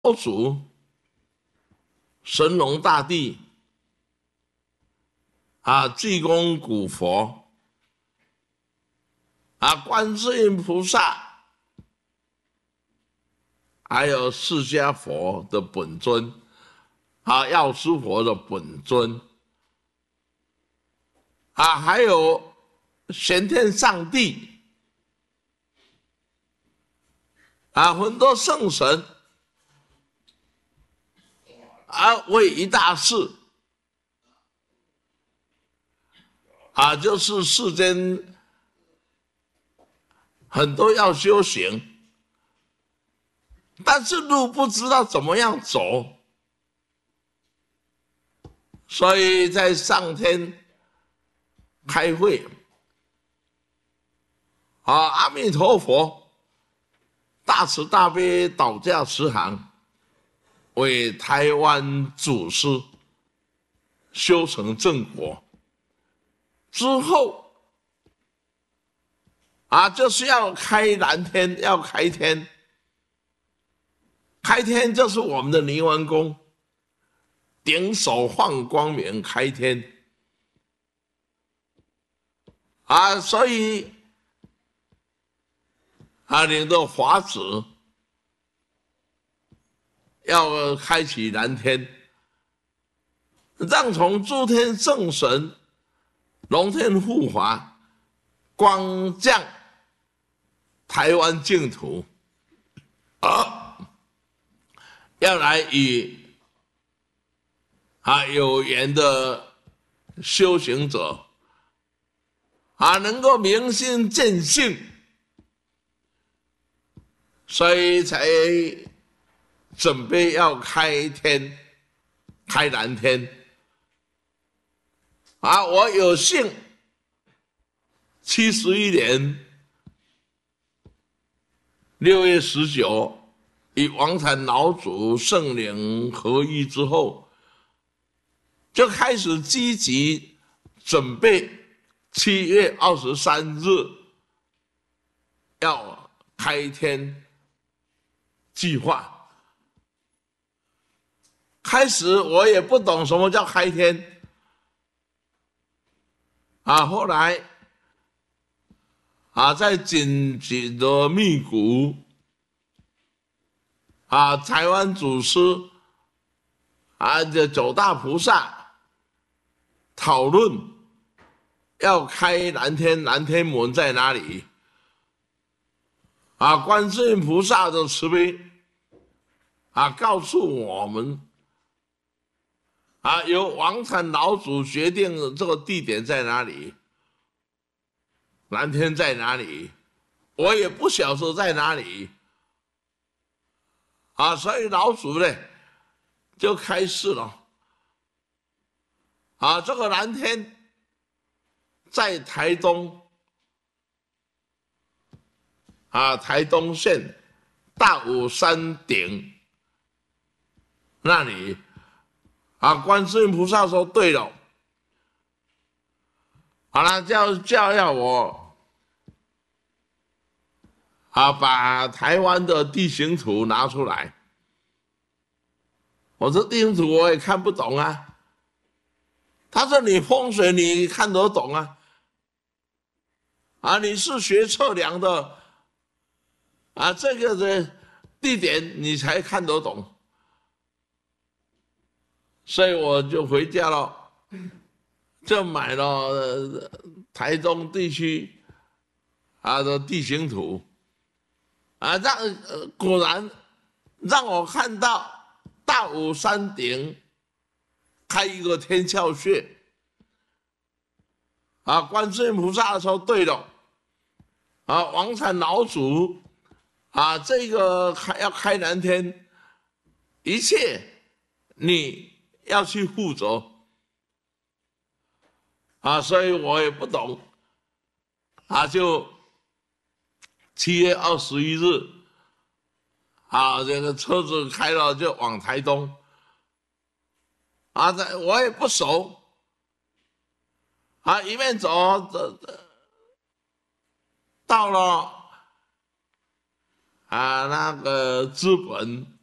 主神农大帝济公古佛观世音菩萨，还有释迦佛的本尊药师佛的本尊还有玄天上帝很多圣神为一大事就是世间很多要修行，但是路不知道怎么样走，所以在上天开会阿弥陀佛大慈大悲导驾慈航为台湾祖师修成正果之后就是要开蓝天，要开天。开天就是我们的泥丸宫，顶首放光明开天所以领着法子要开启蓝天，让从诸天圣神龙天护法光降台湾净土要来与有缘的修行者能够明心见性，所以才准备要开天，开蓝天我有幸71年6月19与王禅老祖圣灵合一之后，就开始积极准备7月23日要开天计划。开始我也不懂什么叫开天后来在紧急的密谷台湾祖师这九大菩萨讨论要开蓝天，蓝天门在哪里观世音菩萨的慈悲告诉我们由王禅老祖决定这个地点在哪里，蓝天在哪里，我也不晓得在哪里所以老祖呢就开示了这个蓝天在台东台东县大武山顶那里观世音菩萨说对了，好了，叫要我把台湾的地形图拿出来。我说地形图我也看不懂他说你风水你看得懂你是学测量的这个的地点你才看得懂。所以我就回家了，就买了台中地区的地形图果然让我看到大武山顶开一个天窍穴观世音菩萨说对了王禅老祖这个要开蓝天，一切你要去负责所以我也不懂就7月21日这个车子开了就往台东我也不熟一面走到了那个资本